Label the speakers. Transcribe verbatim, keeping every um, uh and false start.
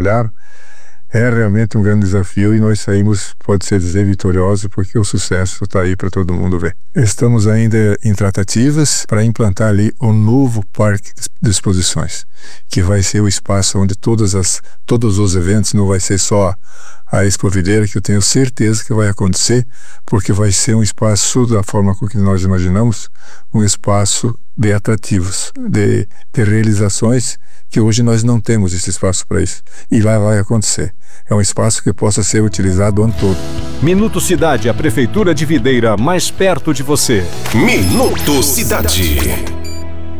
Speaker 1: trabalharam. É realmente um grande desafio e nós saímos, pode-se dizer, vitoriosos, porque o sucesso está aí para todo mundo ver. Estamos ainda em tratativas para implantar ali um novo parque de exposições, que vai ser o espaço onde todas as, todos os eventos, não vai ser só a Expo Videira, que eu tenho certeza que vai acontecer, porque vai ser um espaço, da forma com que nós imaginamos, um espaço de atrativos, de, de realizações, que hoje nós não temos esse espaço para isso. E lá vai acontecer. É um espaço que possa ser utilizado o ano todo.
Speaker 2: Minuto Cidade, a Prefeitura de Videira mais perto de você.
Speaker 3: Minuto Cidade.